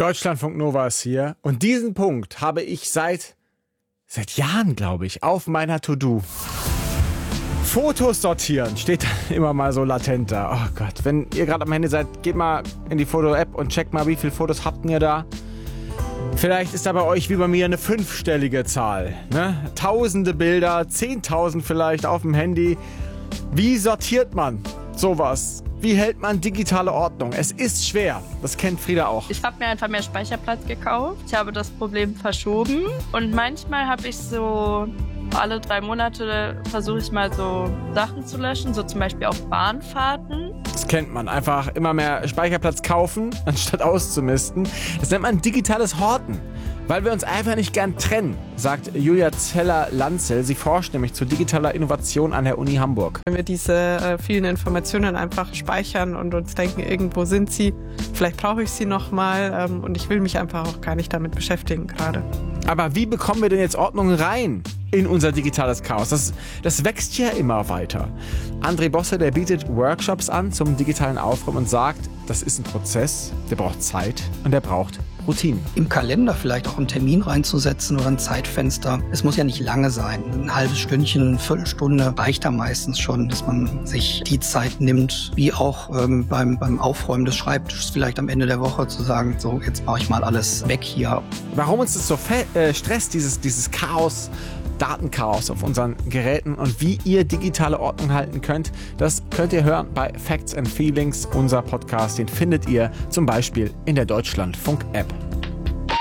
Deutschlandfunk Nova ist hier und diesen Punkt habe ich seit Jahren, glaube ich, auf meiner To-Do. Fotos sortieren steht dann immer mal so latent da. Oh Gott, wenn ihr gerade am Handy seid, geht mal in die Foto-App und checkt mal, wie viele Fotos habt ihr da. Vielleicht ist da bei euch wie bei mir eine 5-stellige Zahl. Ne? Tausende Bilder, 10.000 vielleicht auf dem Handy. Wie sortiert man sowas? Wie hält man digitale Ordnung? Es ist schwer. Das kennt Frieda auch. Ich habe mir einfach mehr Speicherplatz gekauft. Ich habe das Problem verschoben. Und manchmal habe ich so alle 3 Monate versuche ich mal so Sachen zu löschen. So zum Beispiel auf Bahnfahrten. Das kennt man. Einfach immer mehr Speicherplatz kaufen, anstatt auszumisten. Das nennt man digitales Horten. Weil wir uns einfach nicht gern trennen, sagt Julia Zeller-Lanzel. Sie forscht nämlich zu digitaler Innovation an der Uni Hamburg. Wenn wir diese vielen Informationen einfach speichern und uns denken, irgendwo sind sie, vielleicht brauche ich sie nochmal und ich will mich einfach auch gar nicht damit beschäftigen gerade. Aber wie bekommen wir denn jetzt Ordnung rein in unser digitales Chaos? Das wächst ja immer weiter. André Bosse, der bietet Workshops an zum digitalen Aufräumen und sagt, das ist ein Prozess, der braucht Zeit und der braucht Routinen. Im Kalender vielleicht auch einen Termin reinzusetzen oder ein Zeitfenster. Es muss ja nicht lange sein. Ein halbes Stündchen, eine Viertelstunde reicht da meistens schon, dass man sich die Zeit nimmt, wie auch beim Aufräumen des Schreibtisches vielleicht am Ende der Woche zu sagen, so jetzt mache ich mal alles weg hier. Warum uns das so stresst, dieses Chaos, Datenchaos auf unseren Geräten und wie ihr digitale Ordnung halten könnt, das könnt ihr hören bei Facts and Feelings, unser Podcast. Den findet ihr zum Beispiel in der Deutschlandfunk-App.